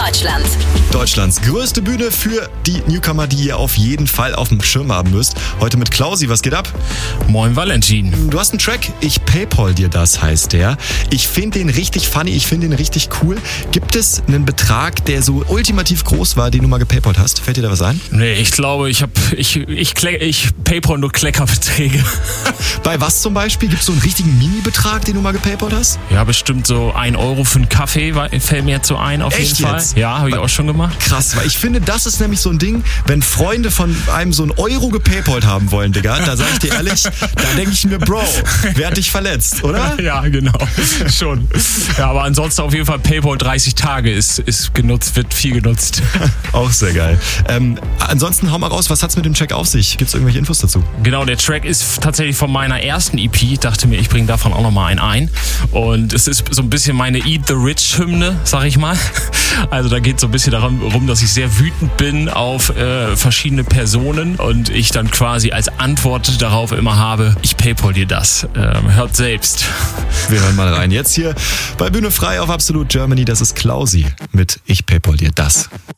Deutschland. Deutschlands größte Bühne für die Newcomer, die ihr auf jeden Fall auf dem Schirm haben müsst. Heute mit Klausi, was geht ab? Moin Valentin. Du hast einen Track, ich Paypal dir das, heißt der. Ich finde den richtig funny, ich finde den richtig cool. Gibt es einen Betrag, der so ultimativ groß war, den du mal gepaypalt hast? Fällt dir da was ein? Nee, ich glaube, ich Paypal nur Kleckerbeträge. Bei was zum Beispiel? Gibt es so einen richtigen Mini-Betrag, den du mal gepaypalt hast? Ja, bestimmt so 1 Euro für einen Kaffee fällt mir jetzt so ein, auf Echt jeden Fall. jetzt? Ja, habe ich auch schon gemacht. Krass, weil ich finde, das ist nämlich so ein Ding, wenn Freunde von einem so einen Euro gepaypalt haben wollen, Digga, da sag ich dir ehrlich, da denke ich mir, Bro, wer hat dich verletzt, oder? Ja, genau. Schon. Ja, aber ansonsten auf jeden Fall Paypal 30 Tage ist genutzt, wird viel genutzt. Auch sehr geil. Ansonsten hau mal raus, was hat's mit dem Track auf sich? Gibt's irgendwelche Infos dazu? Genau, der Track ist tatsächlich von meiner ersten EP. Ich dachte mir, ich bringe davon auch nochmal einen ein. Und es ist so ein bisschen meine Eat the Rich Hymne, sag ich mal. Also da geht es so ein bisschen darum, dass ich sehr wütend bin auf verschiedene Personen und ich dann quasi als Antwort darauf immer habe, ich Paypal dir das. Hört selbst. Wir hören mal rein. Jetzt hier bei Bühne frei auf Absolut Germany. Das ist Klausi mit Ich Paypal dir das.